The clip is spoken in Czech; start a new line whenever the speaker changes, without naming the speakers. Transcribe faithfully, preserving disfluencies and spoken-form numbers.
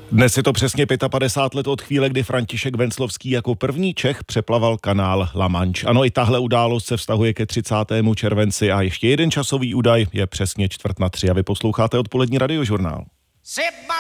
Dnes je to přesně padesát pět let od chvíle, kdy František Venclovský jako první Čech přeplaval kanál La Manche. Ano, i tahle událost se vztahuje ke třicátému červenci a ještě jeden časový údaj je přesně čtvrt na tři a vy posloucháte odpolední radiožurnál.